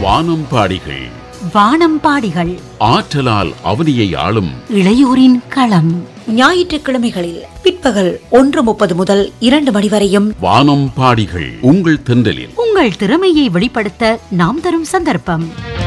வானம்பாடிகள். வானம்பாடிகள் ஆற்றலால் அவனியை ஆளும் இளையோரின் களம். ஞாயிற்றுக்கிழமைகளில் பிற்பகல் 1:30 முதல் 2 மணி வரையும் வானம்பாடிகள் உங்கள் தென்றலில். உங்கள் திறமையை வெளிப்படுத்த நாம் தரும் சந்தர்ப்பம்.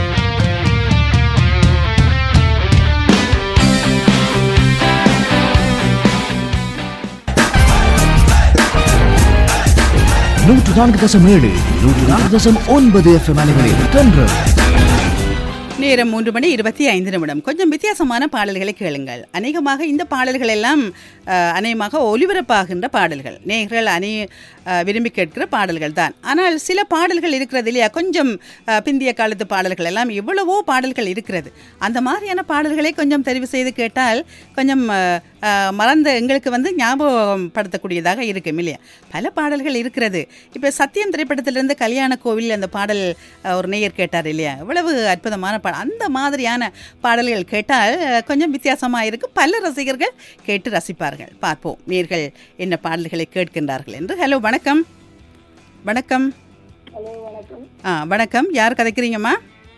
நூற்று 4.7 104.9 FM அலைகளில் தென்றல். நேரம் 3:25. கொஞ்சம் வித்தியாசமான பாடல்களை கேளுங்கள். அநேகமாக இந்த பாடல்கள் எல்லாம் அநேகமாக ஒலிபரப்பாகின்ற பாடல்கள், நேயர்கள் விரும்பி கேட்கிற பாடல்கள் தான். ஆனால் சில பாடல்கள் இருக்கிறது இல்லையா, கொஞ்சம் பிந்திய காலத்து பாடல்கள் எல்லாம் எவ்வளவோ பாடல்கள் இருக்கிறது. அந்த மாதிரியான பாடல்களை கொஞ்சம் தெரிவு செய்து கேட்டால் கொஞ்சம் மறந்த எங்களுக்கு ஞாபகப்படுத்தக்கூடியதாக இருக்கும் இல்லையா. பல பாடல்கள் இருக்கிறது. இப்போ சத்தியம் திரைப்படத்திலிருந்து கல்யாண கோவில் அந்த பாடல் ஒரு நேயர் கேட்டார் இல்லையா, எவ்வளவு அற்புதமான பாடல். அந்த மாதிரியான பாடல்கள் கேட்டால் கொஞ்சம் வித்தியாசமாக இருக்குது. பல ரசிகர்கள் கேட்டு ரசிப்பார்கள். பார்ப்போம் நேயர்கள் என்ன பாடல்களை கேட்கின்றார்கள் என்று. ஹலோ, வணக்கம். வணக்கம். வணக்கம். யார் கதைக்கிறீங்கம்மா?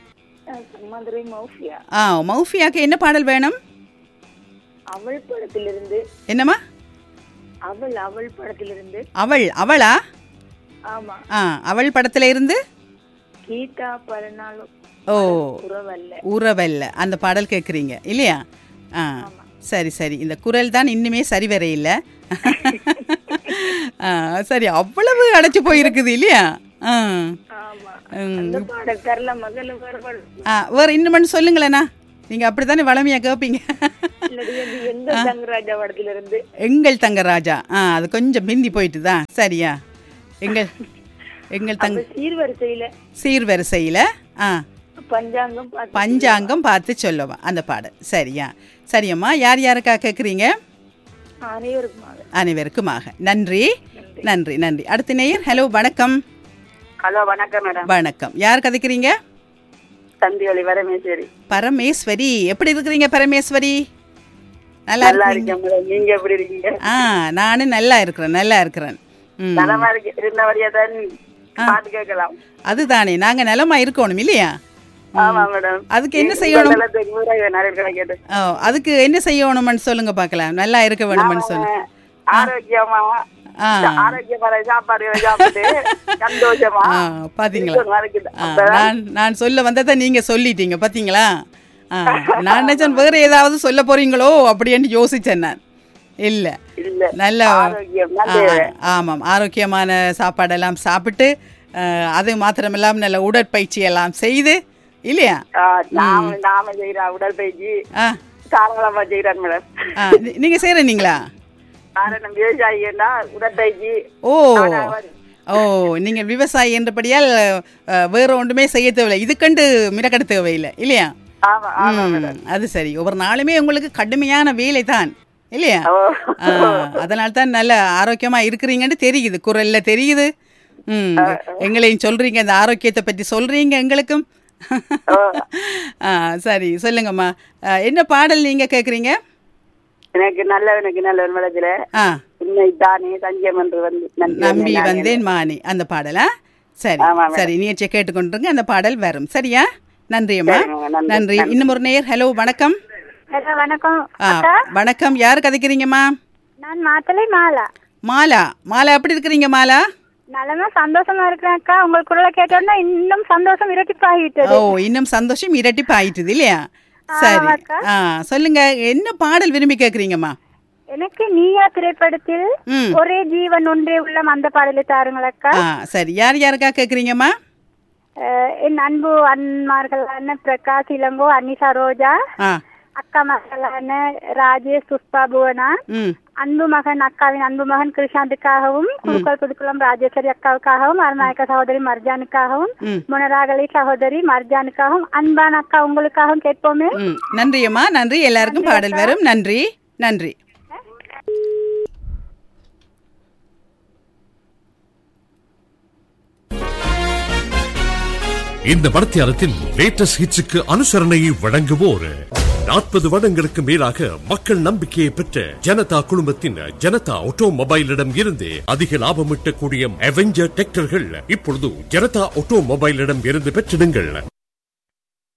மௌஃபியாக்கு என்ன பாடல் வேணும்? அவள் படத்திலிருந்து. என்னம்மா? அவள் படத்திலிருந்து. அவளா? ஆமா. அவள் படத்துல இருந்து கீதா பரநாளும். ஓ, உறவல்ல அந்த பாடல் கேட்குறீங்க இல்லையா? சரி சரி. இந்த குரல் தான் இன்னுமே சரி வர இல்லை. சரி, அவ்வளவு அடைச்சு போயிருக்குது இல்லையா? வேற இன்னும் சொல்லுங்களேண்ணா, நீங்க அப்படித்தானே வளமையா கேட்பீங்க. எங்கள் தங்கராஜா. அது கொஞ்சம் பிந்தி போயிட்டுதான். சரியா? எங்கள் தங்க சீர்வரிசையில பஞ்சாங்கம் பார்த்து சொல்லுவா அந்த பாடல். சரியா? சரியம்மா. யார் யாருக்கா கேட்குறீங்க? அனைவருக்குமாக. நன்றி நன்றி நன்றி. அடுத்த நேயர். ஹலோ, வணக்கம். ஹலோ, வணக்கம் மேடம். வணக்கம். யார் கதைக்கிறீங்க? சந்தியொலி பரமேஸ்வரி. பரமேஸ்வரி, எப்படி இருக்கிறீங்க பரமேஸ்வரி? நல்லா இருக்கீங்க? நீங்க எப்படி இருக்கீங்க? நானும் நல்லா இருக்கிறேன். அதுதானே, நாங்க நலமா இருக்கணும் இல்லையா? அதுக்கு என்ன செய்யணும்? அதுக்கு என்ன செய்யணும்னு சொல்லுங்க பார்க்கலாம். நல்லா இருக்க வேணும்னு சொல்லுங்க. பாத்தீங்களா, நான் சொல்ல வந்ததை நீங்க சொல்லிட்டீங்க பாத்தீங்களா? நான் நினைச்சேன் வேற ஏதாவது சொல்ல போறீங்களோ அப்படின்னு யோசிச்சேன் நான். இல்ல, நல்ல ஆமாம், ஆரோக்கியமான சாப்பாடெல்லாம் சாப்பிட்டு அது மாத்திரமெல்லாம் நல்ல உடற்பயிற்சி எல்லாம் செய்து இல்லையா? உடற்பயிற்சி நீங்க செய்யறீங்களா? ஓ, நீங்க விவசாயி என்றபடியால் வேற ஒன்றுமே செய்ய தேவையில்லை, இதுக்கண்டு மிரக்கட தேவையில்லை இல்லையா? அது சரி. ஒவ்வொரு நாளுமே உங்களுக்கு கடுமையான வேலை தான் இல்லையா? அதனால தான் நல்ல ஆரோக்கியமா இருக்கிறீங்கன்னு தெரியுது, குரல்ல தெரியுது. எங்களையும் சொல்றீங்க, இந்த ஆரோக்கியத்தை பற்றி சொல்றீங்க எங்களுக்கும். சரி, சொல்லுங்கம்மா. என்ன பாடல் நீங்க கேக்குறீங்க? எனக்கு நல்ல மனதில நம்பி வந்தேன் மானி அந்த பாடலா? சரி சரி, நிகழ்ச்சியை கேட்டுக்கொண்டிருங்க, அந்த பாடல் வரும். சரியா? நன்றி அம்மா, நன்றி. இன்னும் ஒரு நேயர். ஹலோ, வணக்கம். வணக்கம். யார் கதைக்கிறீங்கம்மா? நான் மாத்தலை மாலா. மாலா எப்படி இருக்கிறீங்க மாலா? நல்லமா சந்தோஷமா இருக்கிறேன் அக்கா. உங்க குரலை கேட்டோன்னா இன்னும் சந்தோஷம் இரட்டிப்பாகிட்டது. ஓ, இன்னும் சந்தோஷம் இரட்டிப்பாயிட்டது இல்லையா? சரி, சொல்லுங்க, என்ன பாடல் விரும்பி கேக்குறீங்கம்மா? எனக்கு நீயா திரைப்படத்தில் ஒரே ஜீவன் ஒன்றே உள்ளம் அந்த பாடலை தாருங்களக்கா. சரி, யார் யாருக்கா கேக்குறீங்கம்மா? என் அன்பு அன்மார்களான பிரகாஷ் இளங்கோ, அனிஷா ரோஜா, அக்கா மகளான ராஜேஷ் புஷ்பா புவனா, அக்காவின் அன்பு மகன் கிருஷாந்துக்காகவும், குழுக்கள் புதுக்குளம் ராஜேஸ்வரி அக்காவுக்காகவும், அருநாயக்க சகோதரி மர்ஜானுக்காகவும், முனராகலை சகோதரி மர்ஜானுக்காகவும், அன்பான அக்கா உங்களுக்காகவும் கேட்போமே. நன்றி அம்மா, நன்றி. எல்லாருக்கும் பாடல் வரும். நன்றி நன்றி. இந்த மடத்தியாரத்தில் லேட்டஸ்ட் ஹிட்ஸுக்கு அனுசரணையை வழங்குவோர் 40 வருடங்களுக்கு மேலாக மக்கள் நம்பிக்கையை பெற்ற ஜனதா குழுமத்தின் ஜனதா ஆட்டோமொபைலிடம் இருந்து அதிக லாபம் ஈட்டக்கூடிய அவெஞ்சர் டிராக்டர்கள் இப்பொழுது ஜனதா ஆட்டோமொபைலிடம் இருந்து பெற்றிடுங்கள்.